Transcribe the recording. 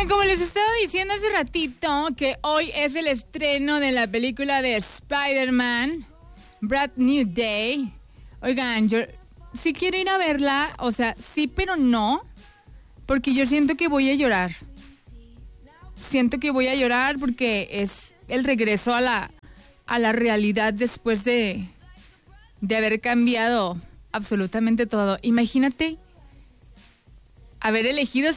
Oigan, como les estaba diciendo hace ratito, que hoy es el estreno de la película de Spider-Man, Brand New Day. Oigan, yo sí quiero ir a verla, o sea, sí, pero no, porque yo siento que voy a llorar. Siento que voy a llorar porque es el regreso a la realidad después de haber cambiado absolutamente todo. Imagínate haber elegido